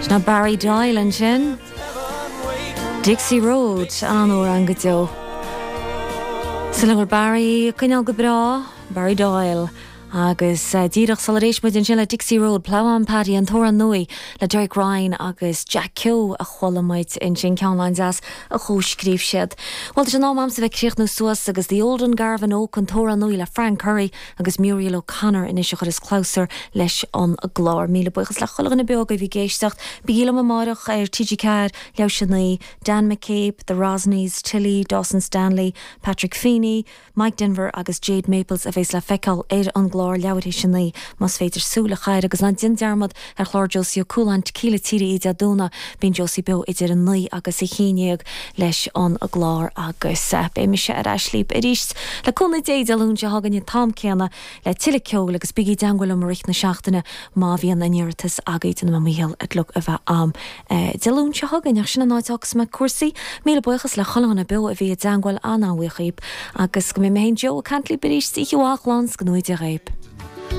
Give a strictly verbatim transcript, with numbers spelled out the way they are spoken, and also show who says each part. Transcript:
Speaker 1: Na Barry Doyle an sin Dixie Road an ó an go deo. Sila Barry cynnal go bra, Barry Doyle agus uh, díreach salaréis muid an sin le Dixie Road pláán paddy an tóra nui le Derek Ryan agus Jack Keogh a cholamid in sin ceanlains as a chóscríb siad. Well, there's an ám am sa bheith críoch nó suas agus the Olden Garvan Oak an tóra nui le Frank Curry agus Muriel O'Connor in isio chud is clouser leis an a glár. Míle buchas le cholag na beag a bhí géisteach bígéile marach ar T G Cad, Leo Sianaí, Dan McCabe, the Rosneys, Tilly, Dawson Stanley, Patrick Feeney, Mike Denver agus Jade Maples a bhés le feicáil éir an glár leabhar sinnaí mas féidir súla chair agus an din dearmad ar chlár Josie O'Coolan tequila tíri iad a dúna bín Josie Bew idir an nui agus i chéineag leis an a glár agus bé mi sé ar aislíb a ríist le cúna déad a lúnse hagan i tam céanna le Tilly Keogh agus bigí dangwil am rich na seachtainna má bhíon na níirtas agaid an mamíhel at lug a bheith am de lúnse hagan ach sin an áitágus me cuasaí míle buchas le cholanna Bew a bhí dangwil an áhuichaíb agus go mé mé Jo cantlí beríist i hiúach lans gnúid a réib.